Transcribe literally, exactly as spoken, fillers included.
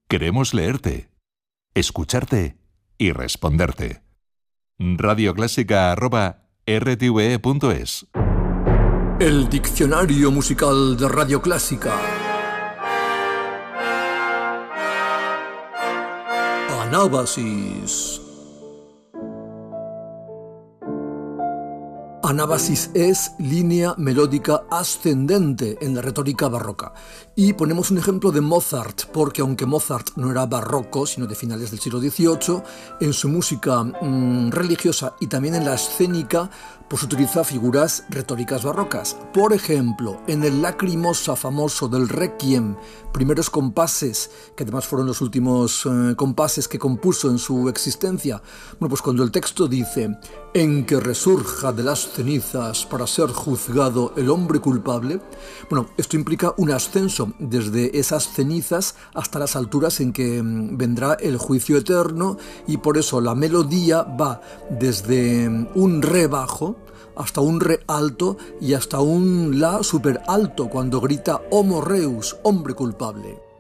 Queremos leerte, escucharte y responderte. radioclásica arroba r t v e punto es. El diccionario musical de Radio Clásica. Anábasis. Anábasis es línea melódica ascendente en la retórica barroca. Y ponemos un ejemplo de Mozart, porque aunque Mozart no era barroco, sino de finales del siglo dieciocho, en su música mmm, religiosa y también en la escénica, pues utiliza figuras retóricas barrocas. Por ejemplo, en el Lacrimosa famoso del Requiem, primeros compases, que además fueron los últimos eh, compases que compuso en su existencia, bueno, pues cuando el texto dice: en que resurja de las cenizas para ser juzgado el hombre culpable, bueno, esto implica un ascenso desde esas cenizas hasta las alturas en que vendrá el juicio eterno, y por eso la melodía va desde un re bajo hasta un re alto y hasta un la super alto cuando grita homo reus, hombre culpable.